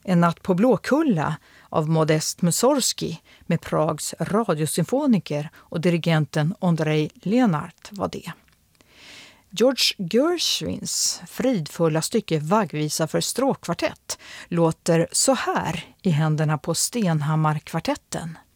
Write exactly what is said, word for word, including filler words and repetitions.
En natt på Blåkulla av Modest Mussorgsky med Prags radiosymfoniker och dirigenten Ondrej Lenart var det. George Gershwins fridfulla stycke Vaggvisa för stråkkvartett låter så här i händerna på Stenhammar-kvartetten.